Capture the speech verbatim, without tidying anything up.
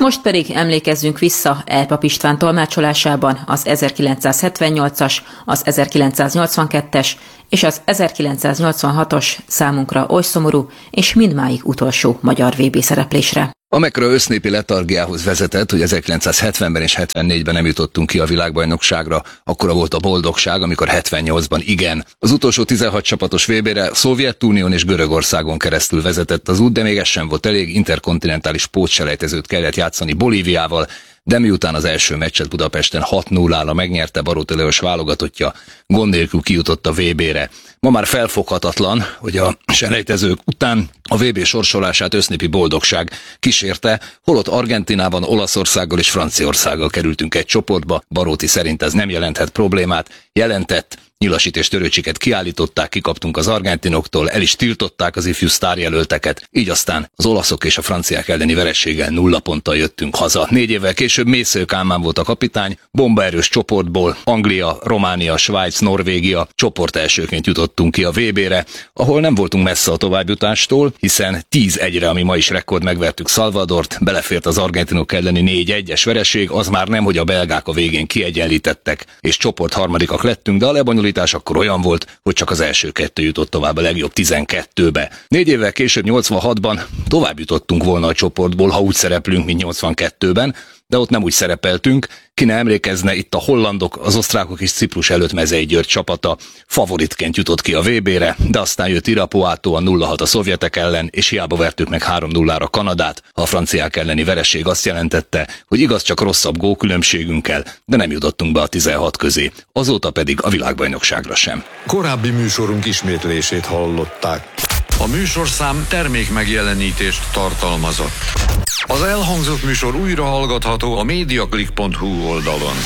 Most pedig emlékezzünk vissza Erpap István tolmácsolásában az ezerkilencszázhetvennyolcas, az ezerkilencszáznyolcvankettes és az ezerkilencszáznyolcvanhatos számunkra oly szomorú és mindmáig utolsó magyar vé bé szereplésre. A mekkora össznépi letargiához vezetett, hogy ezerkilencszázhetvenben és hetvennégyben nem jutottunk ki a világbajnokságra, akkora volt a boldogság, amikor hetvennyolcban igen. Az utolsó tizenhat csapatos vé bére Szovjetunión és Görögországon keresztül vezetett az út, de még ez sem volt elég, interkontinentális pótselejtezőt kellett játszani Bolíviával, de miután az első meccset Budapesten hat nullára megnyerte, Baróti Lajos válogatottja, gond nélkül kijutott a vé bére. Ma már felfoghatatlan, hogy a selejtezők után a vé bé sorsolását össznépi boldogság kísérte, holott Argentinában, Olaszországgal és Franciaországgal kerültünk egy csoportba. Baróti szerint ez nem jelenthet problémát, jelentett. Nyilasit és Törőcsiket kiállították, kikaptunk az argentinoktól, el is tiltották az ifjú sztárjelölteket, így aztán az olaszok és a franciák elleni vereséggel nulla ponttal jöttünk haza. Négy évvel később Mészöly Kálmán volt a kapitány, bombaerős csoportból Anglia, Románia, Svájc, Norvégia csoport elsőként jutottunk ki a vé bére, ahol nem voltunk messze a továbbjutástól, hiszen tíz egyre, ami ma is rekord, megvertük Salvadort, belefért az argentinok elleni négy egyes vereség, az már nem, hogy a belgák a végén kiegyenlítettek, és csoport harmadikak lettünk, de a lebonyolítás akkor olyan volt, hogy csak az első kettő jutott tovább a legjobb tizenkettőbe. Négy évvel később, nyolcvanhatban tovább jutottunk volna a csoportból, ha úgy szereplünk, mint nyolcvankettőben, de ott nem úgy szerepeltünk. Ki ne emlékezne, itt a hollandok, az osztrákok és Ciprus előtt Mezei György csapata favoritként jutott ki a vé bére, de aztán jött Irapuátó a nulla hat a szovjetek ellen, és hiába vertük meg három nullára Kanadát. A franciák elleni vereség azt jelentette, hogy igaz, csak rosszabb gólkülönbségünkkel, de nem jutottunk be a tizenhat közé. Azóta pedig a világbajnokságra sem. Korábbi műsorunk ismétlését hallották. A műsorszám termék megjelenítést tartalmazott. Az elhangzott műsor újra hallgatható a mediaclick pont hu oldalon.